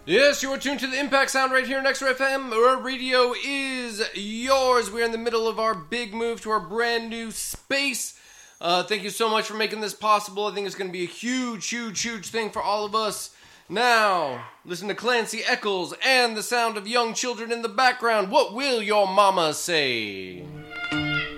Yes, you are tuned to the Impact Sound right here next to FM. Our radio is yours. We're in the middle of our big move to our brand new space. Thank you so much for making this possible. I think it's going to be a huge, huge, huge thing for all of us. Now, listen to Clancy Eccles and the sound of young children in the background. What will your mama say?